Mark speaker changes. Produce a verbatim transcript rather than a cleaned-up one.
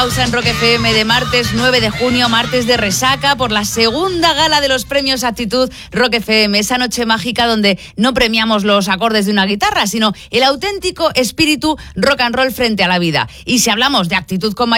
Speaker 1: pausa en Rock F M de martes nueve de junio, martes de resaca, por la segunda gala de los premios Actitud Rock F M, esa noche mágica donde no premiamos los acordes de una guitarra, sino el auténtico espíritu rock and roll frente a la vida. Y si hablamos de actitud con mayúsculas,